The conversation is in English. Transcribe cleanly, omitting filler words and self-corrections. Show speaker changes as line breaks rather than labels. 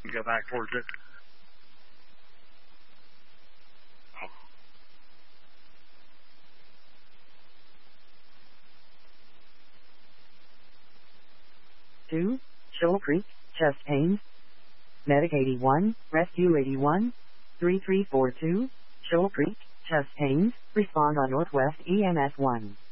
Go back towards it.
2, Shoal Creek, chest pains. Medic 81, Rescue 81, 3342, Shoal Creek, chest pains, respond on Northwest EMS 1.